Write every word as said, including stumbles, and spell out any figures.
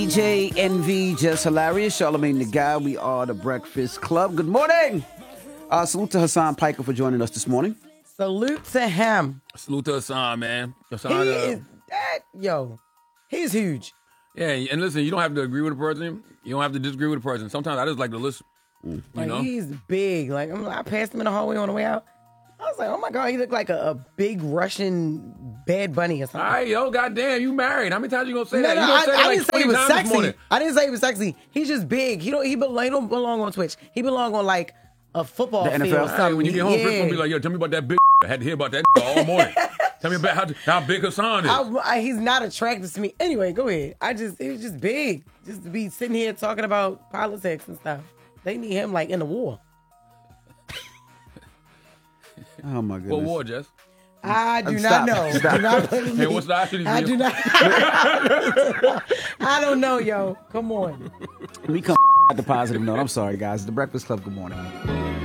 D J Envy, just hilarious. Charlamagne the Guy. We are the Breakfast Club. Good morning. Uh, salute to Hassan Piker for joining us this morning. Salute to him. Salute to Hassan, man. Hassan, He uh, is that yo. He's huge. yeah, and listen, you don't have to agree with a person. You don't have to disagree with a person. Sometimes I just like to listen. You Like know? he's big. Like I'm, I passed him in the hallway on the way out. I was like, oh my god, he looked like a, a big Russian Bad Bunny or something. All right, yo, goddamn, you married. How many times you gonna say No, that? no, You gonna I, say I that like didn't say he twenty was times this sexy. morning. I didn't say he was sexy. He's just big. He don't. He, belong, he don't belong on Twitch. He belong on like a football The N F L? field. or All right, something. when you get home, yeah. Chris gonna be like, yo, tell me about that big. I had to hear about that all morning. Tell me about how, how big Hassan is. I, I, he's not attractive to me. Anyway, go ahead. I just, he was just big. Just to be sitting here talking about politics and stuff. They need him like in the war. Oh, my goodness. What war, Jess? I do Stop. not know. Stop. Do not put me. Hey, what's the option? I do not. I don't know, yo. Come on. We come at the positive note. I'm sorry, guys. The Breakfast Club, good morning.